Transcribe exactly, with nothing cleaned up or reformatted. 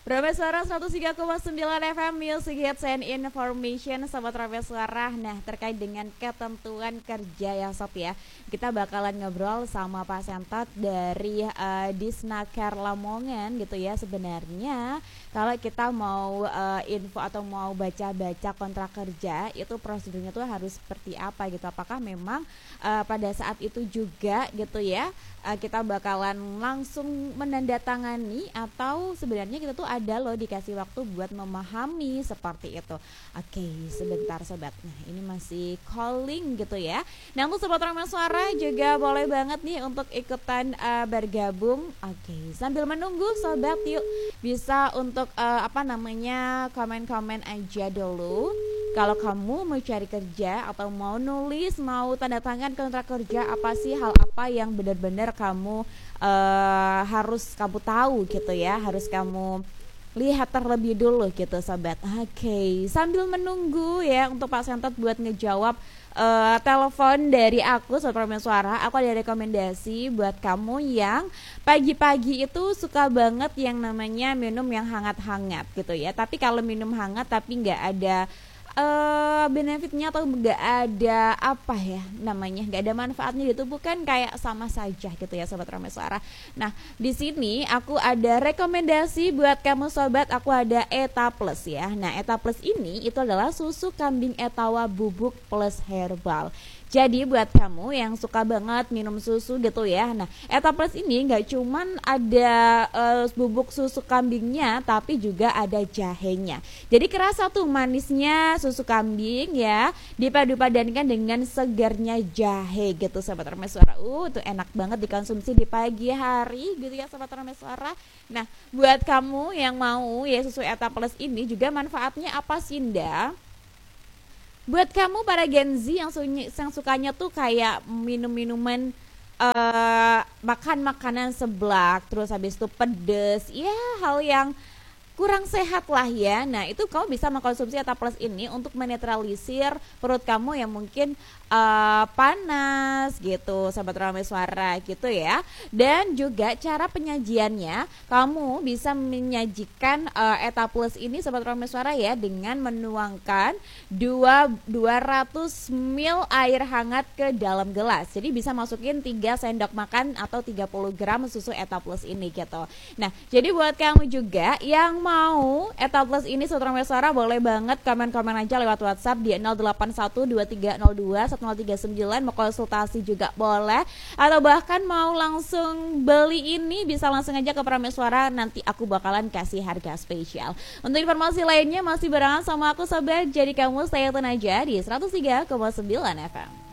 Suara seratus tiga koma sembilan F M Music Hits and Information, Sobat Suara. Nah, terkait dengan ketentuan kerja ya Sob ya, kita bakalan ngobrol sama Pak Sentot dari uh, Disnaker Lamongan gitu ya. Sebenarnya kalau kita mau uh, info atau mau baca-baca kontrak kerja, itu prosedurnya tuh harus seperti apa gitu. Apakah memang uh, pada saat itu juga gitu ya, uh, kita bakalan langsung menandatangani, atau sebenarnya kita tuh ada loh dikasih waktu buat memahami seperti itu. Oke, sebentar sobat. Nah, ini masih calling gitu ya. Nah, untuk sobat Ramai Suara juga boleh banget nih untuk ikutan uh, bergabung. Oke, sambil menunggu sobat, yuk bisa untuk uh, apa namanya komen-komen aja dulu. Kalau kamu mau cari kerja atau mau nulis, mau tanda tangan kontrak kerja, apa sih hal apa yang benar-benar kamu uh, harus kamu tahu gitu ya, harus kamu lihat terlebih dulu gitu sobat. Oke, sambil menunggu ya untuk Pak Sentot buat ngejawab uh, telepon dari aku Sobat Ramai Suara, aku ada rekomendasi buat kamu yang pagi-pagi itu suka banget yang namanya minum yang hangat-hangat gitu ya. Tapi kalau minum hangat tapi nggak ada Uh, benefitnya atau nggak ada apa ya namanya, nggak ada manfaatnya gitu, bukan kayak sama saja gitu ya Sobat Ramai Suara. Nah, di sini aku ada rekomendasi buat kamu sobat, aku ada Eta Plus ya. Nah, Eta Plus ini itu adalah susu kambing Etawa bubuk plus herbal. Jadi buat kamu yang suka banget minum susu gitu ya, nah Eta Plus ini nggak cuman ada uh, bubuk susu kambingnya, tapi juga ada jahenya. Jadi kerasa tuh manisnya susu kambing ya, dipadu-padankan dengan segarnya jahe gitu Sobat Ramai Suara. Uh, tuh enak banget dikonsumsi di pagi hari gitu ya Sobat Ramai Suara. Nah, buat kamu yang mau ya susu Eta Plus ini juga manfaatnya apa sih Nda? Buat kamu para Gen Z yang, su- yang sukanya tuh kayak minum-minuman, uh, makan makanan seblak, terus habis itu pedes, ya hal yang kurang sehat lah ya. Nah, itu kamu bisa mengkonsumsi Eta Plus ini untuk menetralisir perut kamu yang mungkin uh, panas gitu Sobat Ramai Suara gitu ya. Dan juga cara penyajiannya, kamu bisa menyajikan uh, Eta Plus ini Sobat Ramai Suara ya dengan menuangkan dua ratus mililiter air hangat ke dalam gelas. Jadi bisa masukin tiga sendok makan atau tiga puluh gram susu Eta Plus ini gitu. Nah, jadi buat kamu juga yang mau Eta Plus ini Sobat Ramai Suara, boleh banget komen-komen aja lewat WhatsApp di nol delapan satu dua tiga nol dua satu nol tiga sembilan. Mau konsultasi juga boleh, atau bahkan mau langsung beli ini bisa langsung aja ke Ramai Suara, nanti aku bakalan kasih harga spesial. Untuk informasi lainnya masih barengan sama aku sobat, jadi kamu stay tune aja di seratus tiga koma sembilan F M.